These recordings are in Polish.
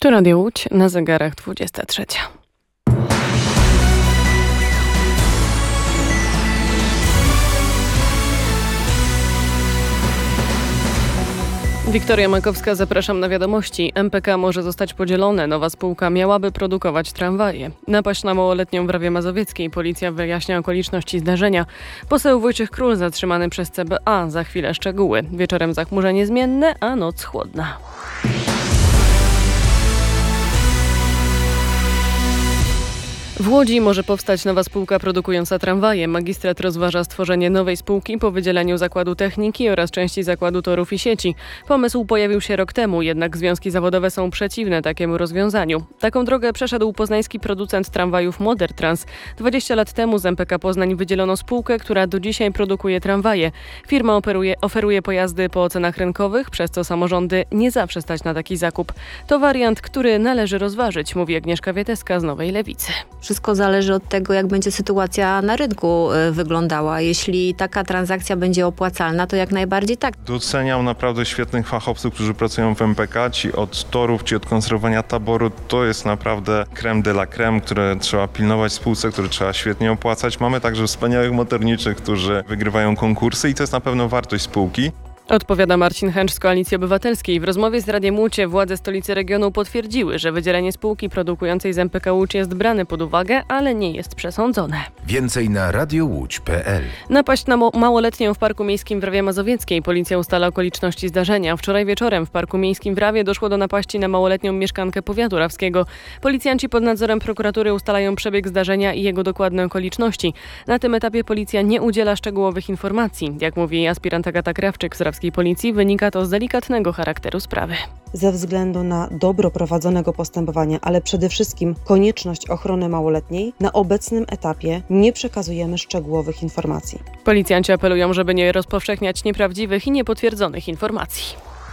Tu Radio Łódź, na zegarach 23. Wiktoria Makowska, zapraszam na wiadomości. MPK może zostać podzielone. Nowa spółka miałaby produkować tramwaje. Napaść na małoletnią w Rawie Mazowieckiej. Policja wyjaśnia okoliczności zdarzenia. Poseł Wojciech Król zatrzymany przez CBA. Za chwilę szczegóły. Wieczorem zachmurzenie zmienne, a noc chłodna. W Łodzi może powstać nowa spółka produkująca tramwaje. Magistrat rozważa stworzenie nowej spółki po wydzieleniu zakładu techniki oraz części zakładu torów i sieci. Pomysł pojawił się rok temu, jednak związki zawodowe są przeciwne takiemu rozwiązaniu. Taką drogę przeszedł poznański producent tramwajów Modertrans. 20 lat temu z MPK Poznań wydzielono spółkę, która do dzisiaj produkuje tramwaje. Firma oferuje pojazdy po cenach rynkowych, przez co samorządy nie zawsze stać na taki zakup. To wariant, który należy rozważyć, mówi Agnieszka Wieteska z Nowej Lewicy. Wszystko zależy od tego, jak będzie sytuacja na rynku wyglądała. Jeśli taka transakcja będzie opłacalna, to jak najbardziej tak. Doceniam naprawdę świetnych fachowców, którzy pracują w MPK. Ci od torów, ci od konserwowania taboru. To jest naprawdę crème de la crème, które trzeba pilnować w spółce, które trzeba świetnie opłacać. Mamy także wspaniałych motorniczych, którzy wygrywają konkursy i to jest na pewno wartość spółki. Odpowiada Marcin Chęcz z Koalicji Obywatelskiej. W rozmowie z Radiem Łódź władze stolicy regionu potwierdziły, że wydzielenie spółki produkującej z MPK Łódź jest brane pod uwagę, ale nie jest przesądzone. Więcej na radiołódź.pl. Napaść na małoletnią w Parku Miejskim w Rawie Mazowieckiej. Policja ustala okoliczności zdarzenia. Wczoraj wieczorem w Parku Miejskim w Rawie doszło do napaści na małoletnią mieszkankę powiatu rawskiego. Policjanci pod nadzorem prokuratury ustalają przebieg zdarzenia i jego dokładne okoliczności. Na tym etapie policja nie udziela szczegółowych informacji. Jak mówi aspirant Agata Krawczyk z Rawskiej Policji, wynika to z delikatnego charakteru sprawy. Ze względu na dobro prowadzonego postępowania, ale przede wszystkim konieczność ochrony małoletniej, na obecnym etapie nie przekazujemy szczegółowych informacji. Policjanci apelują, żeby nie rozpowszechniać nieprawdziwych i niepotwierdzonych informacji.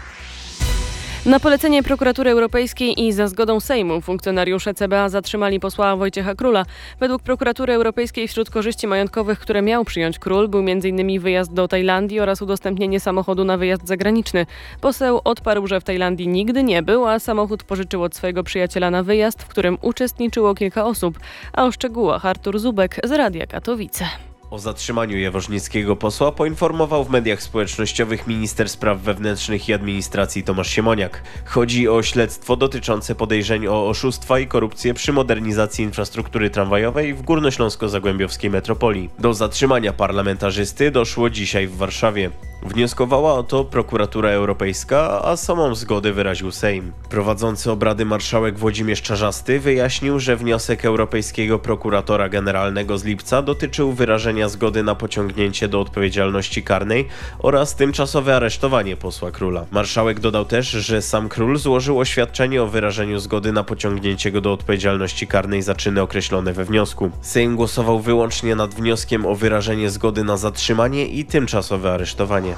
Na polecenie Prokuratury Europejskiej i za zgodą Sejmu funkcjonariusze CBA zatrzymali posła Wojciecha Króla. Według Prokuratury Europejskiej wśród korzyści majątkowych, które miał przyjąć król, był m.in. wyjazd do Tajlandii oraz udostępnienie samochodu na wyjazd zagraniczny. Poseł odparł, że w Tajlandii nigdy nie był, a samochód pożyczył od swojego przyjaciela na wyjazd, w którym uczestniczyło kilka osób. A o szczegółach Artur Zubek z Radia Katowice. O zatrzymaniu jaworznickiego posła poinformował w mediach społecznościowych minister spraw wewnętrznych i administracji Tomasz Siemoniak. Chodzi o śledztwo dotyczące podejrzeń o oszustwa i korupcję przy modernizacji infrastruktury tramwajowej w górnośląsko-zagłębiowskiej metropolii. Do zatrzymania parlamentarzysty doszło dzisiaj w Warszawie. Wnioskowała o to Prokuratura Europejska, a samą zgodę wyraził Sejm. Prowadzący obrady marszałek Włodzimierz Czarzasty wyjaśnił, że wniosek Europejskiego Prokuratora Generalnego z lipca dotyczył wyrażenia zgody na pociągnięcie do odpowiedzialności karnej oraz tymczasowe aresztowanie posła Króla. Marszałek dodał też, że sam król złożył oświadczenie o wyrażeniu zgody na pociągnięcie go do odpowiedzialności karnej za czyny określone we wniosku. Sejm głosował wyłącznie nad wnioskiem o wyrażenie zgody na zatrzymanie i tymczasowe aresztowanie.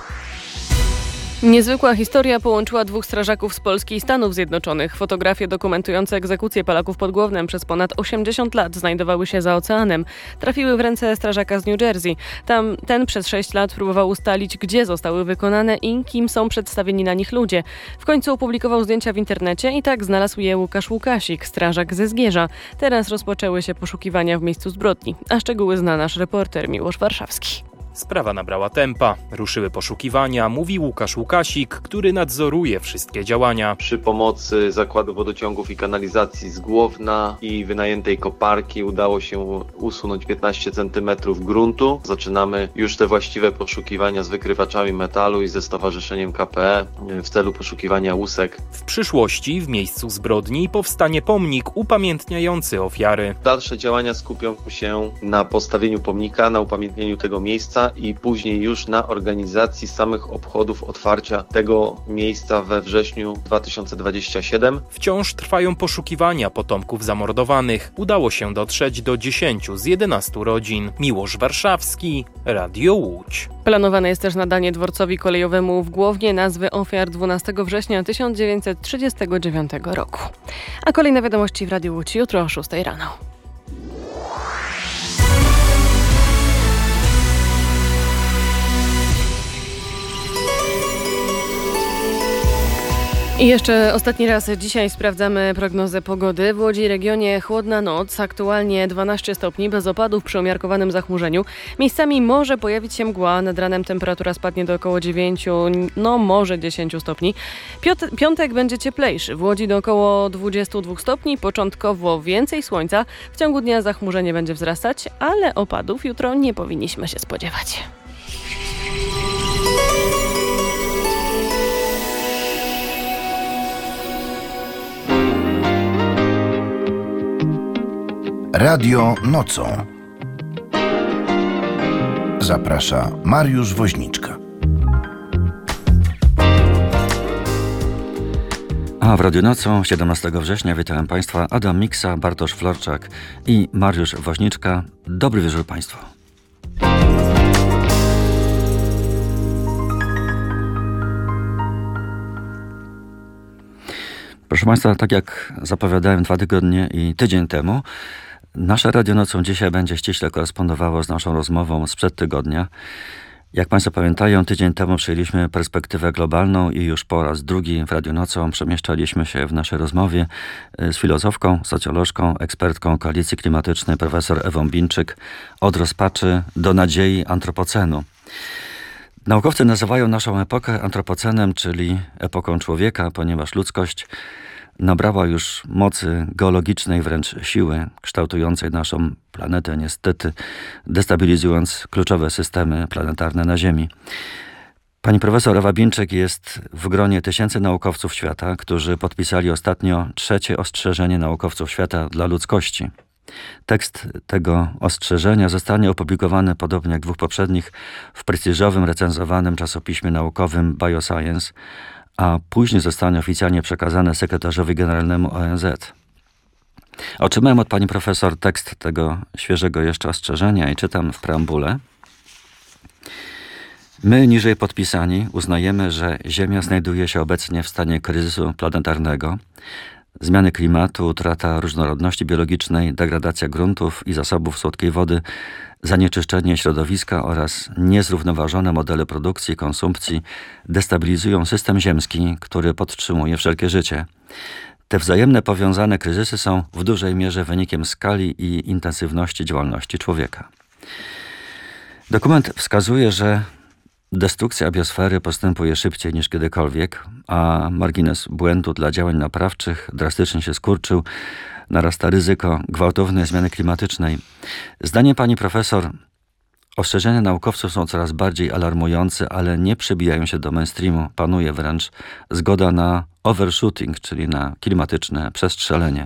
Niezwykła historia połączyła dwóch strażaków z Polski i Stanów Zjednoczonych. Fotografie dokumentujące egzekucję Polaków pod Głownem przez ponad 80 lat znajdowały się za oceanem. Trafiły w ręce strażaka z New Jersey. Ten przez 6 lat próbował ustalić, gdzie zostały wykonane i kim są przedstawieni na nich ludzie. W końcu opublikował zdjęcia w internecie i tak znalazł je Łukasz Łukasik, strażak ze Zgierza. Teraz rozpoczęły się poszukiwania w miejscu zbrodni. A szczegóły zna nasz reporter Miłosz Warszawski. Sprawa nabrała tempa. Ruszyły poszukiwania, mówi Łukasz Łukasik, który nadzoruje wszystkie działania. Przy pomocy Zakładu Wodociągów i Kanalizacji z Głowna i wynajętej koparki udało się usunąć 15 cm gruntu. Zaczynamy już te właściwe poszukiwania z wykrywaczami metalu i ze Stowarzyszeniem KPE w celu poszukiwania łusek. W przyszłości w miejscu zbrodni powstanie pomnik upamiętniający ofiary. Dalsze działania skupią się na postawieniu pomnika, na upamiętnieniu tego miejsca i później już na organizacji samych obchodów otwarcia tego miejsca we wrześniu 2027. Wciąż trwają poszukiwania potomków zamordowanych. Udało się dotrzeć do 10 z 11 rodzin. Miłosz Warszawski, Radio Łódź. Planowane jest też nadanie dworcowi kolejowemu w Głownie nazwy ofiar 12 września 1939 roku. A kolejne wiadomości w Radiu Łódź jutro o 6 rano. I jeszcze ostatni raz dzisiaj sprawdzamy prognozę pogody. W Łodzi i regionie chłodna noc, aktualnie 12 stopni, bez opadów przy umiarkowanym zachmurzeniu. Miejscami może pojawić się mgła, nad ranem temperatura spadnie do około 9, może 10 stopni. Piątek będzie cieplejszy, w Łodzi do około 22 stopni, początkowo więcej słońca. W ciągu dnia zachmurzenie będzie wzrastać, ale opadów jutro nie powinniśmy się spodziewać. Radio nocą. Zaprasza Mariusz Woźniczka. A w Radio Nocą 17 września witam Państwa Adam Miksa, Bartosz Florczak i Mariusz Woźniczka. Dobry wieczór Państwu. Proszę Państwa, tak jak zapowiadałem 2 tygodnie i tydzień temu, nasze Radio Nocą dzisiaj będzie ściśle korespondowało z naszą rozmową sprzed tygodnia. Jak Państwo pamiętają, tydzień temu przyjęliśmy perspektywę globalną i już po raz drugi w Radio Nocą przemieszczaliśmy się w naszej rozmowie z filozofką, socjolożką, ekspertką koalicji klimatycznej profesor Ewą Binczyk od rozpaczy do nadziei antropocenu. Naukowcy nazywają naszą epokę antropocenem, czyli epoką człowieka, ponieważ ludzkość nabrała już mocy geologicznej, wręcz siły kształtującej naszą planetę, niestety destabilizując kluczowe systemy planetarne na Ziemi. Pani profesor Ewa Binczyk jest w gronie tysięcy naukowców świata, którzy podpisali ostatnio 3. ostrzeżenie naukowców świata dla ludzkości. Tekst tego ostrzeżenia zostanie opublikowany, podobnie jak 2 poprzednich, w prestiżowym, recenzowanym czasopiśmie naukowym Bioscience, a później zostanie oficjalnie przekazany sekretarzowi generalnemu ONZ. Otrzymałem od pani profesor tekst tego świeżego jeszcze ostrzeżenia i czytam w preambule. My, niżej podpisani, uznajemy, że Ziemia znajduje się obecnie w stanie kryzysu planetarnego. Zmiany klimatu, utrata różnorodności biologicznej, degradacja gruntów i zasobów słodkiej wody, zanieczyszczenie środowiska oraz niezrównoważone modele produkcji i konsumpcji destabilizują system ziemski, który podtrzymuje wszelkie życie. Te wzajemne powiązane kryzysy są w dużej mierze wynikiem skali i intensywności działalności człowieka. Dokument wskazuje, że destrukcja biosfery postępuje szybciej niż kiedykolwiek, a margines błędu dla działań naprawczych drastycznie się skurczył. Narasta ryzyko gwałtownej zmiany klimatycznej. Zdaniem pani profesor, ostrzeżenia naukowców są coraz bardziej alarmujące, ale nie przybijają się do mainstreamu. Panuje wręcz zgoda na overshooting, czyli na klimatyczne przestrzelenie.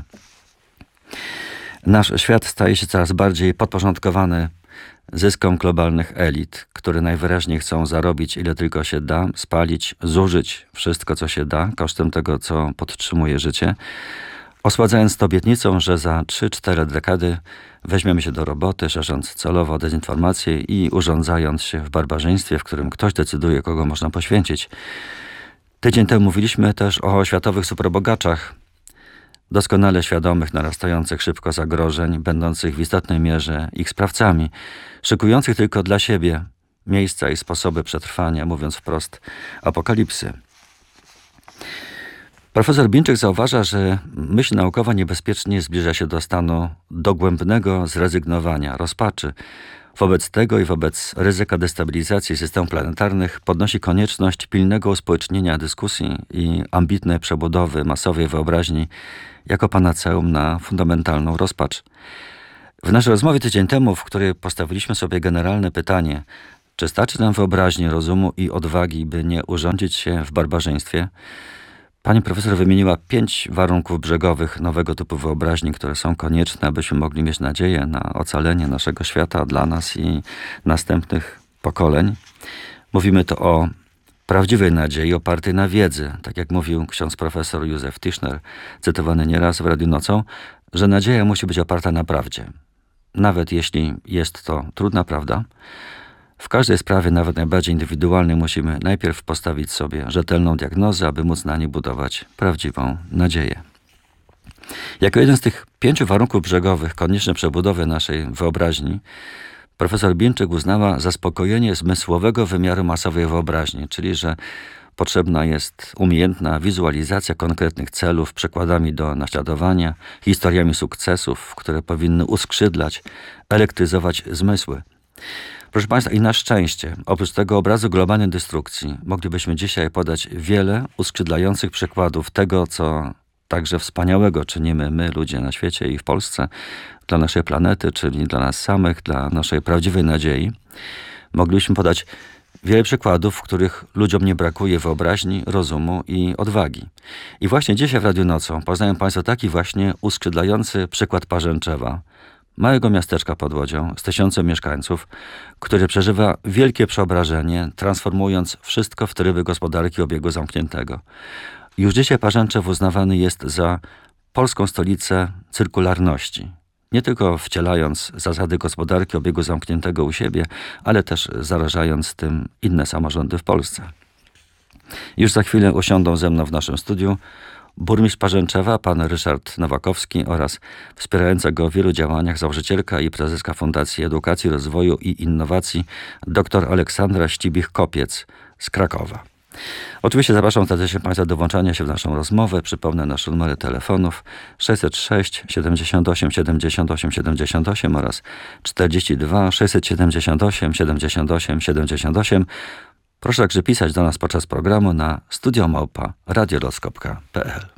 Nasz świat staje się coraz bardziej podporządkowany zyskom globalnych elit, które najwyraźniej chcą zarobić ile tylko się da, spalić, zużyć wszystko co się da kosztem tego, co podtrzymuje życie, osładzając to obietnicą, że za 3-4 dekady weźmiemy się do roboty, szerząc celowo dezinformację i urządzając się w barbarzyństwie, w którym ktoś decyduje, kogo można poświęcić. Tydzień temu mówiliśmy też o światowych superbogaczach, doskonale świadomych narastających szybko zagrożeń, będących w istotnej mierze ich sprawcami, szykujących tylko dla siebie miejsca i sposoby przetrwania, mówiąc wprost, apokalipsy. Profesor Binczyk zauważa, że myśl naukowa niebezpiecznie zbliża się do stanu dogłębnego zrezygnowania, rozpaczy. Wobec tego i wobec ryzyka destabilizacji systemów planetarnych podnosi konieczność pilnego uspołecznienia dyskusji i ambitnej przebudowy masowej wyobraźni jako panaceum na fundamentalną rozpacz. W naszej rozmowie tydzień temu, w której postawiliśmy sobie generalne pytanie, czy starczy nam wyobraźni, rozumu i odwagi, by nie urządzić się w barbarzyństwie, pani profesor wymieniła 5 warunków brzegowych nowego typu wyobraźni, które są konieczne, abyśmy mogli mieć nadzieję na ocalenie naszego świata dla nas i następnych pokoleń. Mówimy to o prawdziwej nadziei opartej na wiedzy, tak jak mówił ksiądz profesor Józef Tischner, cytowany nieraz w Radiu Nocą, że nadzieja musi być oparta na prawdzie. Nawet jeśli jest to trudna prawda, w każdej sprawie, nawet najbardziej indywidualnej, musimy najpierw postawić sobie rzetelną diagnozę, aby móc na niej budować prawdziwą nadzieję. Jako jeden z tych 5 warunków brzegowych konieczne przebudowy naszej wyobraźni, profesor Binczyk uznała zaspokojenie zmysłowego wymiaru masowej wyobraźni, czyli że potrzebna jest umiejętna wizualizacja konkretnych celów, przykładami do naśladowania, historiami sukcesów, które powinny uskrzydlać, elektryzować zmysły. Proszę Państwa, i na szczęście, oprócz tego obrazu globalnej destrukcji, moglibyśmy dzisiaj podać wiele uskrzydlających przykładów tego, co także wspaniałego czynimy my, ludzie na świecie i w Polsce, dla naszej planety, czyli dla nas samych, dla naszej prawdziwej nadziei. Moglibyśmy podać wiele przykładów, w których ludziom nie brakuje wyobraźni, rozumu i odwagi. I właśnie dzisiaj w Radiu Nocą poznają Państwo taki właśnie uskrzydlający przykład Parzęczewa, małego miasteczka pod Łodzią z 1000 mieszkańców, które przeżywa wielkie przeobrażenie, transformując wszystko w tryby gospodarki obiegu zamkniętego. Już dzisiaj Parzęczew uznawany jest za polską stolicę cyrkularności. Nie tylko wcielając zasady gospodarki obiegu zamkniętego u siebie, ale też zarażając tym inne samorządy w Polsce. Już za chwilę usiądą ze mną w naszym studiu burmistrz Parzęczewa, pan Ryszard Nowakowski oraz wspierająca go w wielu działaniach założycielka i prezeska Fundacji Edukacji, Rozwoju i Innowacji dr Aleksandra Ścibich-Kopiec z Krakowa. Oczywiście zapraszam serdecznie Państwa do włączania się w naszą rozmowę. Przypomnę nasze numery telefonów 606 78 78 78 oraz 42 678 78 78. Proszę także pisać do nas podczas programu na studio@radioloskop.pl.